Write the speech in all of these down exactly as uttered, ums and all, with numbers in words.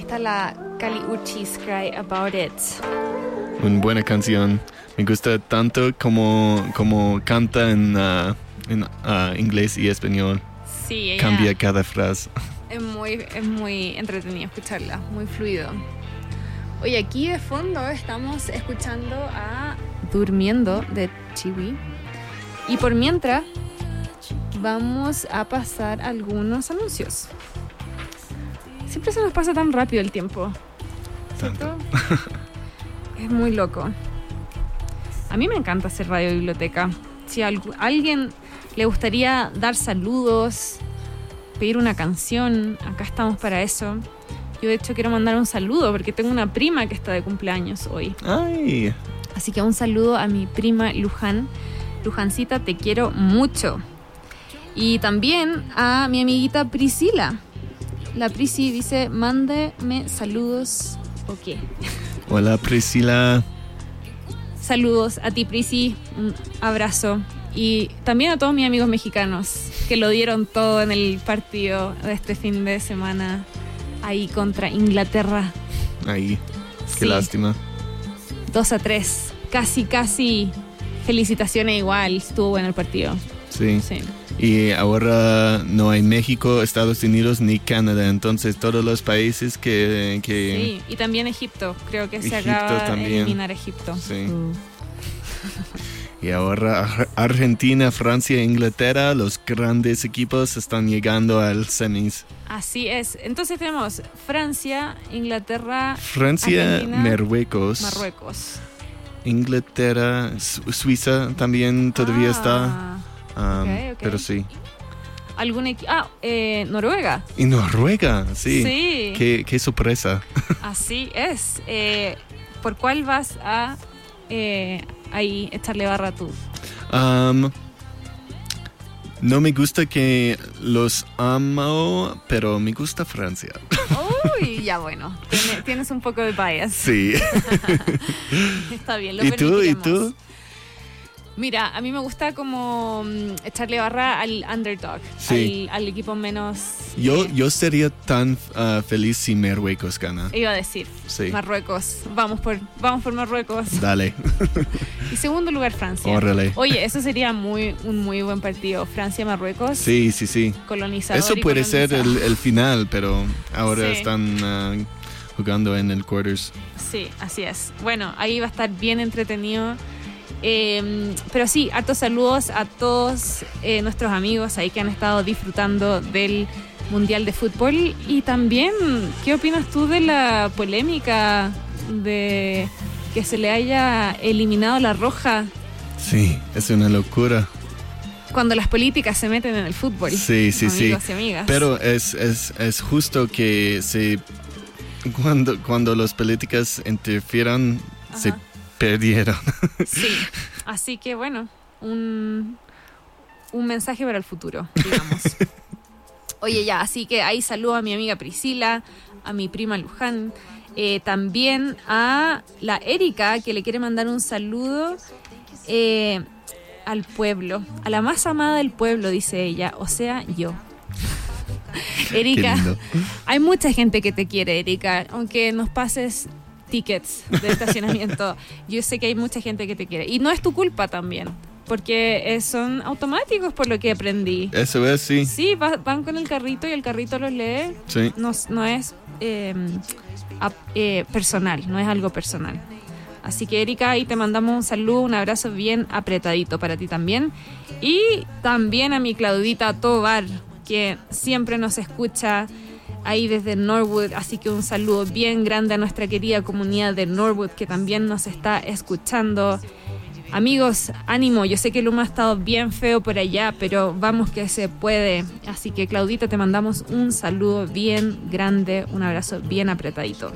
está la Kali Uchis Cry About It. Una buena canción. Me gusta tanto como, como canta en, uh, en uh, inglés y español. Sí, ella cambia cada frase. Es muy, es muy entretenido escucharla, muy fluido. Oye, aquí de fondo estamos escuchando a Durmiendo de Chiwi. Y por mientras vamos a pasar algunos anuncios. Siempre se nos pasa tan rápido el tiempo, ¿cierto? Es muy loco. A mí me encanta hacer radio biblioteca. Si a alguien le gustaría dar saludos, pedir una canción, acá estamos para eso. Yo de hecho quiero mandar un saludo porque tengo una prima que está de cumpleaños hoy. Ay. Así que un saludo a mi prima Luján. Lujancita, te quiero mucho. Y también a mi amiguita Priscila. La Prisi dice, mándeme saludos. Ok. Hola Priscila. Saludos a ti, Prisi. Un abrazo. Y también a todos mis amigos mexicanos que lo dieron todo en el partido de este fin de semana ahí contra Inglaterra. Ahí. Qué Sí. lástima. dos a tres. Casi, casi. Felicitaciones igual. Estuvo bueno el partido. Sí. Sí. Y ahora no hay México, Estados Unidos ni Canadá. Entonces todos los países que... que... Sí, y también Egipto. Creo que se Egipto acaba de también. eliminar Egipto. Sí. Mm. Y ahora Ar- Argentina, Francia e Inglaterra, los grandes equipos están llegando al semis. Así es. Entonces tenemos Francia, Inglaterra, Francia, Argentina, Marruecos. Marruecos. Inglaterra, Su- Suiza también todavía Ah, está. Um, ok, ok. Pero sí. ¿Algún equipo? Ah, eh, Noruega. Y Noruega, sí. Sí. Qué, qué sorpresa. Así es. Eh, ¿Por cuál vas a eh, ahí echarle barra tú? Um, no me gusta que los amo, pero me gusta Francia. Uy, ya bueno. Tiene- tienes un poco de bias. Sí. Está bien, lo ¿Y tú? ¿Y permitiremos. tú? Mira, a mí me gusta como mm, echarle barra al underdog, Sí. al, al equipo menos... Yo, eh, yo sería tan uh, feliz si Marruecos gana. Iba a decir, Sí. Marruecos. Vamos por, vamos por Marruecos. Dale. Y segundo lugar, Francia. Órale. Oye, eso sería muy un muy buen partido. Francia-Marruecos. Sí, sí, sí. Colonizador Eso y puede ser colonizado. el, el final, pero ahora Sí. están uh, jugando en el quarters. Sí, así es. Bueno, ahí va a estar bien entretenido. Eh, pero sí, hartos saludos a todos eh, nuestros amigos ahí que han estado disfrutando del Mundial de Fútbol. Y también, ¿qué opinas tú de la polémica de que se le haya eliminado la roja Sí, es una locura. cuando las políticas se meten en el fútbol? Sí, sí, sí. Amigos y amigas. Pero es, es, es justo que se cuando, cuando los políticos interfieran, Ajá. se perdieron. Sí, así que bueno, un, un mensaje para el futuro, digamos. Oye, ya, así que ahí saludo a mi amiga Priscila, a mi prima Luján, eh, también a la Erika, que le quiere mandar un saludo eh, al pueblo, a la más amada del pueblo, dice ella, o sea, yo. Erika, Qué lindo. hay mucha gente que te quiere, Erika, aunque nos pases tickets de estacionamiento. Yo sé que hay mucha gente que te quiere. Y no es tu culpa también, porque eh, son automáticos por lo que aprendí. Eso es, sí. Sí, va- van con el carrito y el carrito los lee. Sí. No, no es eh, ap- eh, personal, no es algo personal. Así que Erika, ahí te mandamos un saludo, un abrazo bien apretadito para ti también. Y también a mi Claudita Tobar, que siempre nos escucha ahí desde Norwood, así que un saludo bien grande a nuestra querida comunidad de Norwood que también nos está escuchando. Amigos, ánimo, yo sé que Luma ha estado bien feo por allá, pero vamos que se puede. Así que Claudita, te mandamos un saludo bien grande, un abrazo bien apretadito.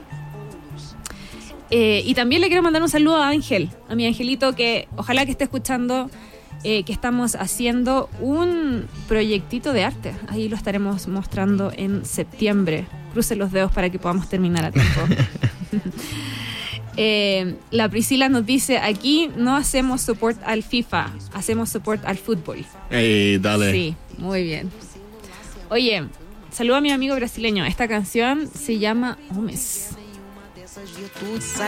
Eh, y también le quiero mandar un saludo a Ángel, a mi angelito, que ojalá que esté escuchando. Eh, que estamos haciendo un proyectito de arte. Ahí lo estaremos mostrando en septiembre. Crucen los dedos para que podamos terminar a tiempo. eh, la Priscila nos dice, aquí no hacemos support al FIFA, hacemos support al fútbol. Ey, dale. Sí, muy bien. Oye, saludo a mi amigo brasileño. Esta canción se llama Homes. Essas virtudes, sai